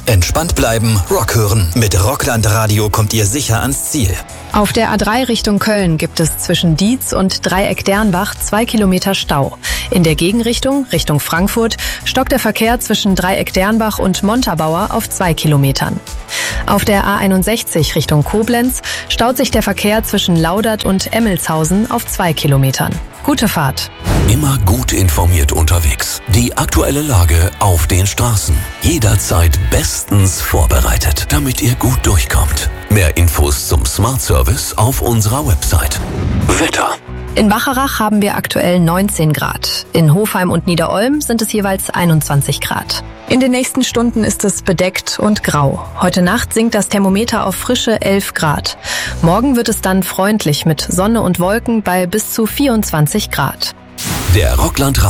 Entspannt bleiben, Rock hören. Mit Rockland Radio kommt ihr sicher ans Ziel. Auf der A3 Richtung Köln gibt es zwischen Dietz und Dreieck-Dernbach 2 Kilometer Stau. In der Gegenrichtung, Richtung Frankfurt, stockt der Verkehr zwischen Dreieck-Dernbach und Montabaur auf 2 Kilometern. Auf der A61 Richtung Koblenz staut sich der Verkehr zwischen Laudert und Emmelshausen auf 2 Kilometern. Gute Fahrt. Immer gut informiert unterwegs. Die aktuelle Lage auf den Straßen. Jederzeit bestens vorbereitet, damit ihr gut durchkommt. Mehr Infos zum Smart Service auf unserer Website. Wetter. In Wacharach haben wir aktuell 19 Grad. In Hofheim und Niederolm sind es jeweils 21 Grad. In den nächsten Stunden ist es bedeckt und grau. Heute Nacht sinkt das Thermometer auf frische 11 Grad. Morgen wird es dann freundlich mit Sonne und Wolken bei bis zu 24 Grad. Der Rockland